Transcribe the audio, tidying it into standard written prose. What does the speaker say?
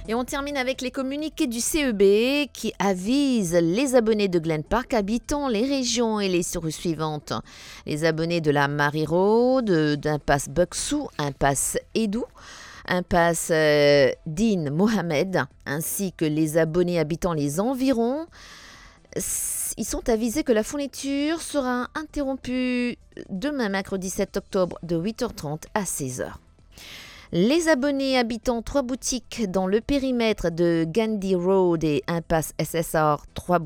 Et on termine avec les communiqués du CEB qui avisent les abonnés de Glen Park habitant les régions et les rues suivantes. Les abonnés de la Mary Road, d'impasse Buxou, impasse Edou, impasse Din Mohamed, ainsi que les abonnés habitant les environs. Ils sont avisés que la fourniture sera interrompue demain, mercredi 7 octobre, de 8h30 à 16h. Les abonnés habitant 3 boutiques dans le périmètre de Gandhi Road et impasse SSR, 3